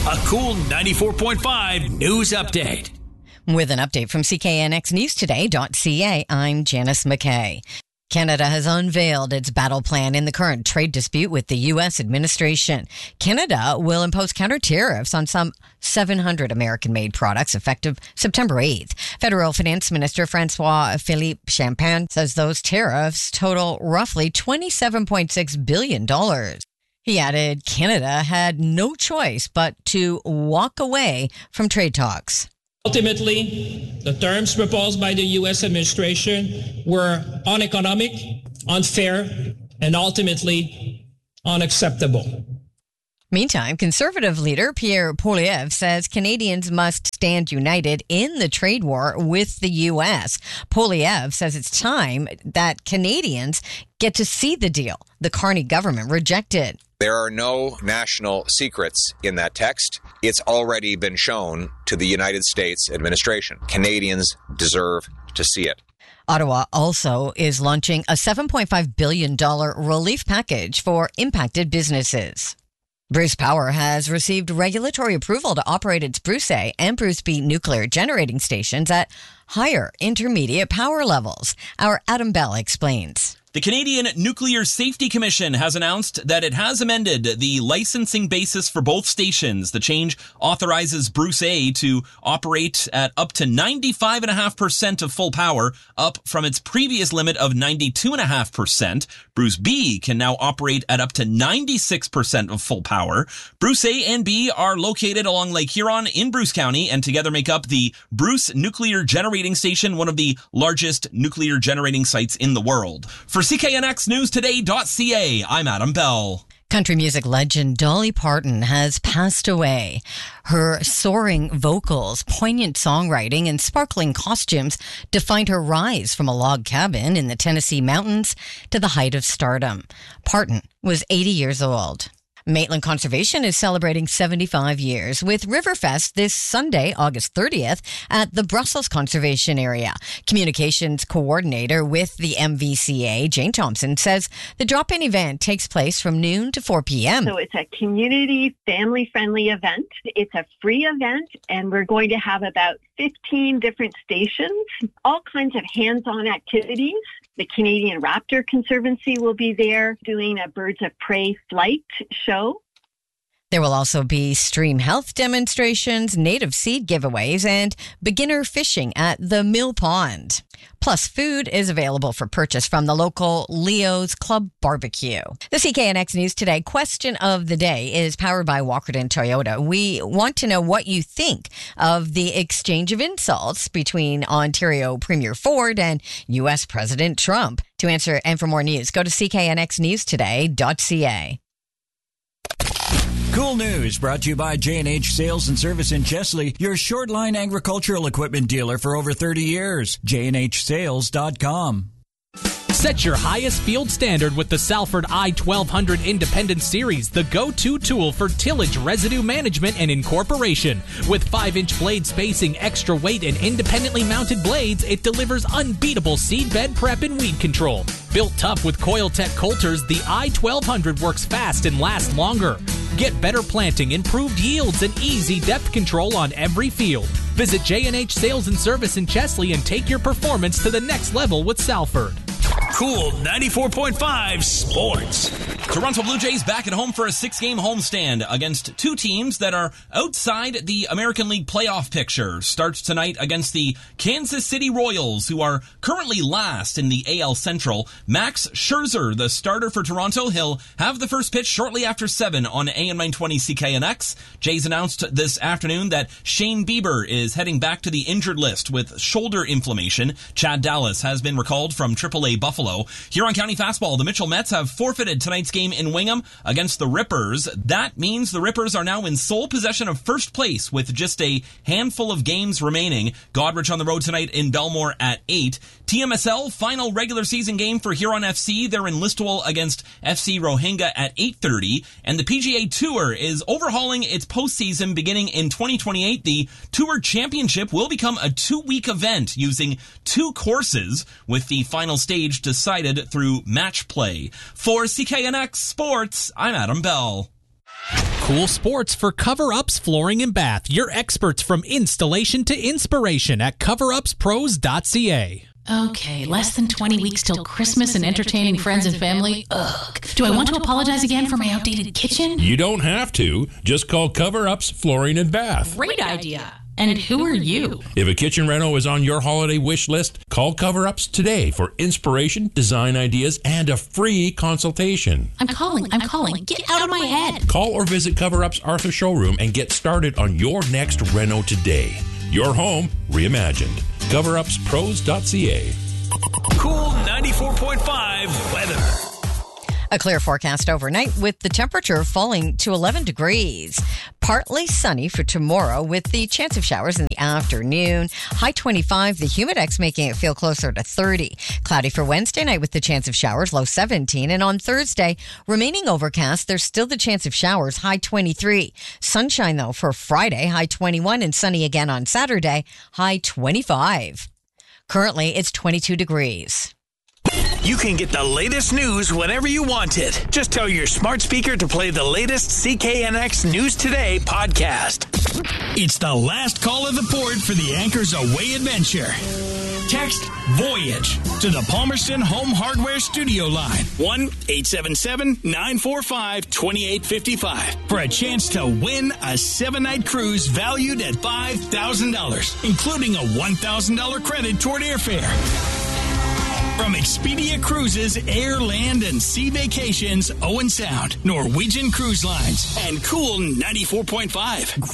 A Cool 94.5 news update. With an update from CKNXNewsToday.ca, I'm Janice McKay. Canada has unveiled its battle plan in the current trade dispute with the U.S. administration. Canada will impose counter tariffs on some 700 American-made products effective September 8th. Federal Finance Minister François-Philippe Champagne says those tariffs total roughly $27.6 billion. He added Canada had no choice but to walk away from trade talks. Ultimately, the terms proposed by the U.S. administration were uneconomic, unfair, and ultimately unacceptable. Meantime, Conservative leader Pierre Poilievre says Canadians must stand united in the trade war with the U.S. Poilievre says it's time that Canadians get to see the deal the Carney government rejected. There are no national secrets in that text. It's already been shown to the United States administration. Canadians deserve to see it. Ottawa also is launching a $7.5 billion relief package for impacted businesses. Bruce Power has received regulatory approval to operate its Bruce A and Bruce B nuclear generating stations at higher intermediate power levels. Our Adam Bell explains. The Canadian Nuclear Safety Commission has announced that it has amended the licensing basis for both stations. The change authorizes Bruce A to operate at up to 95.5% of full power, up from its previous limit of 92.5%. Bruce B can now operate at up to 96% of full power. Bruce A and B are located along Lake Huron in Bruce County and together make up the Bruce Nuclear Generating Station, one of the largest nuclear generating sites in the world. For CKNXNewsToday.ca, I'm Adam Bell. Country music legend Dolly Parton has passed away. Her soaring vocals, poignant songwriting, and sparkling costumes defined her rise from a log cabin in the Tennessee mountains to the height of stardom. Parton was 80 years old. Maitland Conservation is celebrating 75 years with Riverfest this Sunday, August 30th at the Brussels Conservation Area. Communications coordinator with the MVCA, Jane Thompson, says the drop-in event takes place from noon to 4 p.m. So it's a community, family-friendly event. It's a free event, and we're going to have about 15 different stations, all kinds of hands-on activities. The Canadian Raptor Conservancy will be there doing a Birds of Prey flight show. There will also be stream health demonstrations, native seed giveaways, and beginner fishing at the Mill Pond. Plus, food is available for purchase from the local Leo's Club Barbecue. The CKNX News Today question of the day is powered by Walkerton Toyota. We want to know what you think of the exchange of insults between Ontario Premier Ford and U.S. President Trump. To answer and for more news, go to CKNXNewsToday.ca. Cool News brought to you by J&H Sales and Service in Chesley, your short-line agricultural equipment dealer for over 30 years. JNHSales.com. Set your highest field standard with the Salford I-1200 Independent Series, the go-to tool for tillage, residue management, and incorporation. With 5-inch blade spacing, extra weight, and independently mounted blades, it delivers unbeatable seed bed prep and weed control. Built tough with Coiltech coulters, the I-1200 works fast and lasts longer. Get better planting, improved yields, and easy depth control on every field. Visit J&H Sales and Service in Chesley and take your performance to the next level with Salford. Cool 94.5 Sports. Toronto Blue Jays back at home for a 6-game homestand against two teams that are outside the American League playoff picture. Starts tonight against the Kansas City Royals, who are currently last in the AL Central. Max Scherzer, the starter for Toronto, he'll have the first pitch shortly after 7 on AM 920 CKNX. Jays announced this afternoon that Shane Bieber is heading back to the injured list with shoulder inflammation. Chad Dallas has been recalled from AAA Buffalo. Huron County Fastball, the Mitchell Mets have forfeited tonight's game in Wingham against the Rippers. That means the Rippers are now in sole possession of first place with just a handful of games remaining. Godrich on the road tonight in Belmore at 8. TMSL final regular season game for Huron FC. They're in Listowel against FC Rohingya at 8:30. And the PGA Tour is overhauling its postseason beginning in 2028. The Tour Championship will become a 2-week event using 2 courses, with the final stage decided through match play. For CKNX Sports, I'm Adam Bell. Cool sports for Cover Ups Flooring and Bath. Your experts from installation to inspiration at coverupspros.ca. Okay, less than 20 weeks till Christmas and entertaining friends and family. Ugh. Do I want to apologize again for my outdated kitchen? You don't have to. Just call Cover Ups Flooring and Bath. Great idea. And who are you? If a kitchen reno is on your holiday wish list, call Cover Ups today for inspiration, design ideas, and a free consultation. I'm calling. Get out of my head. Call or visit Cover Ups Arthur Showroom and get started on your next reno today. Your home reimagined. CoverUpsPros.ca. Cool 94.5 weather. A clear forecast overnight with the temperature falling to 11 degrees. Partly sunny for tomorrow with the chance of showers in the afternoon. High 25, the humidex making it feel closer to 30. Cloudy for Wednesday night with the chance of showers, low 17. And on Thursday, remaining overcast, there's still the chance of showers, high 23. Sunshine though for Friday, high 21, and sunny again on Saturday, high 25. Currently, it's 22 degrees. You can get the latest news whenever you want it. Just tell your smart speaker to play the latest CKNX News Today podcast. It's the last call of the port for the Anchors Away adventure. Text Voyage to the Palmerston Home Hardware Studio line, 1-877-945-2855, for a chance to win a 7-night cruise valued at $5,000, including a $1,000 credit toward airfare. From Expedia Cruises, Air, Land, and Sea Vacations, Owen Sound, Norwegian Cruise Lines, and Cool 94.5.